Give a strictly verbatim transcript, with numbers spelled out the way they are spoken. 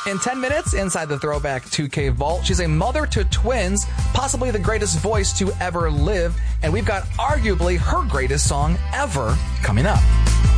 In ten minutes, inside the Throwback two K Vault, she's a mother to twins, possibly the greatest voice to ever live, and we've got arguably her greatest song ever coming up.